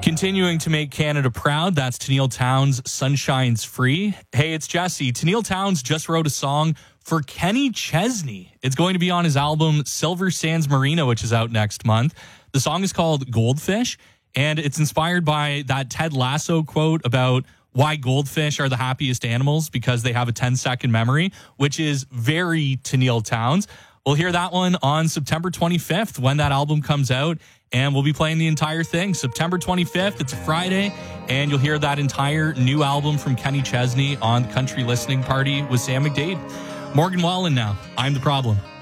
Continuing to make Canada proud, that's Tennille Townes' Sunshine's Free. Hey, it's Jesse. Tennille Townes just wrote a song for Kenny Chesney. It's going to be on his album Silver Sands Marina, which is out next month. The song is called Goldfish, and it's inspired by that Ted Lasso quote about why goldfish are the happiest animals, because they have a 10-second memory, which is very Tennille Townes. We'll hear that one on September 25th when that album comes out, and we'll be playing the entire thing. September 25th, it's a Friday, and you'll hear that entire new album from Kenny Chesney on Country Listening Party with Sam McDade. Morgan Wallen now. I'm the Problem.